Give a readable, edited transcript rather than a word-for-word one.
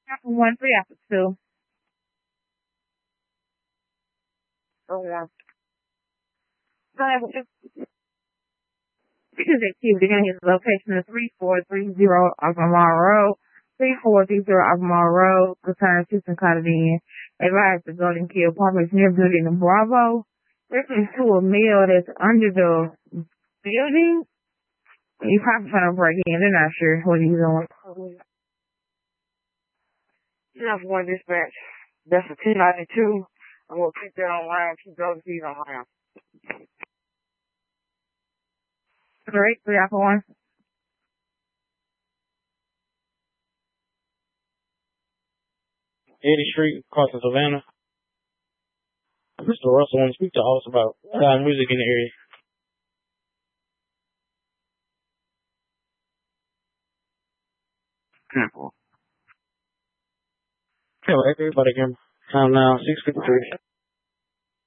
Apple 1, 3, Apple 2. Oh, yeah. So his activity and his location is 3430 Albemarle Road, 3430 Albemarle Road, Concern Houston Cotton. Advised the Golden Key Apartments near building in Bravo. This is to a mill that's under the building. You probably trying to break in. They're not sure what he's doing. Just one dispatch. That's a T92. I'm going to keep that on line. Keep those keys on line. 3 Apple 1. 80th Street, Carson, Savannah. Mr. Russell wants to speak to us about music in the area. Simple. Hello, everybody. Time now, 6:53.